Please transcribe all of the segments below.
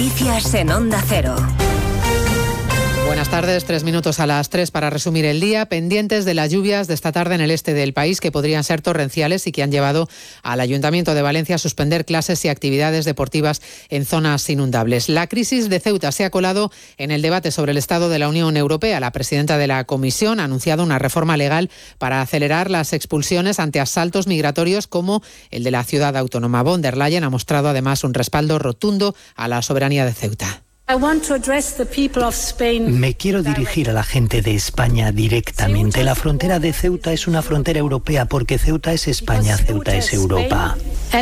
Noticias en Onda Cero. Buenas tardes, 3 minutos a las 3 para resumir el día. Pendientes de las lluvias de esta tarde en el este del país, que podrían ser torrenciales y que han llevado al Ayuntamiento de Valencia a suspender clases y actividades deportivas en zonas inundables. La crisis de Ceuta se ha colado en el debate sobre el estado de la Unión Europea. La presidenta de la Comisión ha anunciado una reforma legal para acelerar las expulsiones ante asaltos migratorios como el de la ciudad autónoma. Von der Leyen ha mostrado además un respaldo rotundo a la soberanía de Ceuta. Me quiero dirigir a la gente de España directamente. La frontera de Ceuta es una frontera europea porque Ceuta es España, Ceuta es Europa.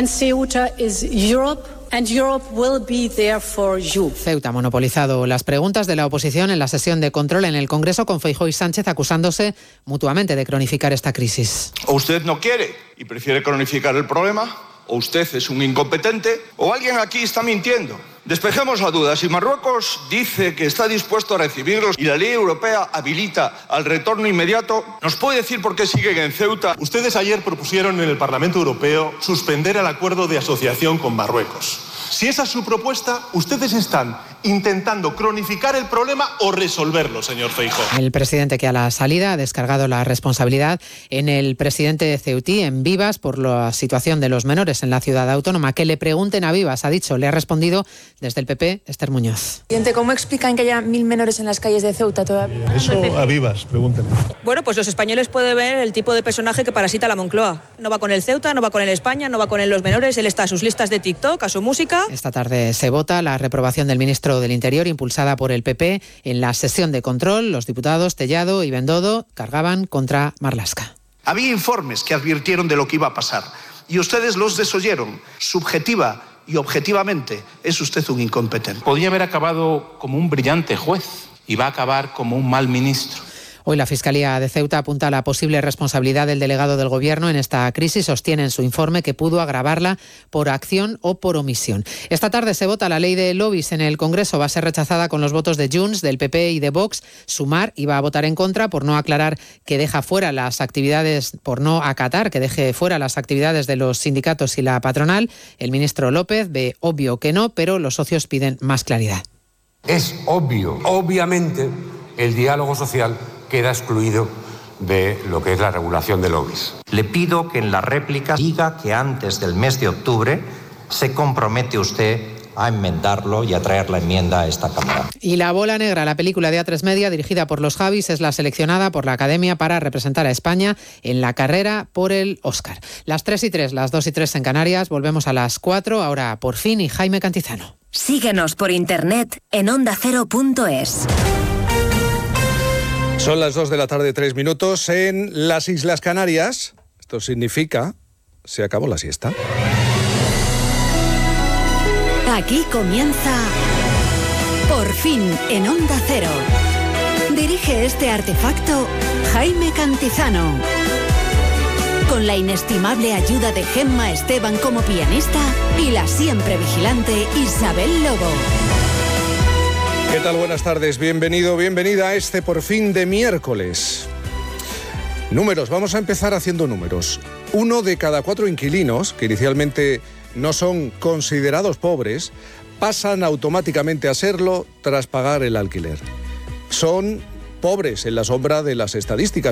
Ceuta ha monopolizado las preguntas de la oposición en la sesión de control en el Congreso, con Feijóo y Sánchez acusándose mutuamente de cronificar esta crisis. O usted no quiere y prefiere cronificar el problema, o usted es un incompetente, o alguien aquí está mintiendo. Despejemos la duda. Si Marruecos dice que está dispuesto a recibirlos y la ley europea habilita al retorno inmediato, ¿nos puede decir por qué siguen en Ceuta? Ustedes ayer propusieron en el Parlamento Europeo suspender el acuerdo de asociación con Marruecos. Si esa es su propuesta, ustedes están intentando cronificar el problema o resolverlo, señor Feijóo. El presidente, que a la salida ha descargado la responsabilidad en el presidente ceutí, en Vivas, por la situación de los menores en la ciudad autónoma. Que le pregunten a Vivas, ha dicho. Le ha respondido desde el PP, Esther Muñoz. Presidente, ¿cómo explican que haya 1.000 menores en las calles de Ceuta todavía? Eso a Vivas, pregúntenle. Bueno, pues los españoles pueden ver el tipo de personaje que parasita la Moncloa. No va con el Ceuta, no va con el España, no va con los menores. Él está a sus listas de TikTok, a su música. Esta tarde se vota la reprobación del ministro del Interior, impulsada por el PP. En la sesión de control, los diputados Tellado y Bendodo cargaban contra Marlaska. Había informes que advirtieron de lo que iba a pasar y ustedes los desoyeron. Subjetiva y objetivamente es usted un incompetente. Podía haber acabado como un brillante juez y va a acabar como un mal ministro. Hoy la Fiscalía de Ceuta apunta a la posible responsabilidad del delegado del Gobierno en esta crisis. Sostiene en su informe que pudo agravarla por acción o por omisión. Esta tarde se vota la ley de lobbies en el Congreso. Va a ser rechazada con los votos de Junts, del PP y de Vox. Sumar iba a votar en contra por no aclarar que deja fuera las actividades, por no acatar que deje fuera las actividades de los sindicatos y la patronal. El ministro López ve obvio que no, pero los socios piden más claridad. Es obvio, obviamente, el diálogo social queda excluido de lo que es la regulación de lobbies. Le pido que en la réplica diga que antes del mes de octubre se compromete usted a enmendarlo y a traer la enmienda a esta Cámara. Y La Bola Negra, la película de A3 Media, dirigida por los Javis, es la seleccionada por la Academia para representar a España en la carrera por el Oscar. Las 3:03, las 2:03 en Canarias. Volvemos a las 4, ahora por fin, y Jaime Cantizano. Síguenos por internet en ondacero.es. Son las 2 de la tarde, 3 minutos en las Islas Canarias. Esto significa, se acabó la siesta. Aquí comienza Por fin en Onda Cero. Dirige este artefacto Jaime Cantizano. Con la inestimable ayuda de Gemma Esteban como pianista y la siempre vigilante Isabel Lobo. ¿Qué tal? Buenas tardes, bienvenido, bienvenida a este Por fin de miércoles. Números, vamos a empezar haciendo números. 1 de cada 4 inquilinos, que inicialmente no son considerados pobres, pasan automáticamente a serlo tras pagar el alquiler. Son pobres en la sombra de las estadísticas.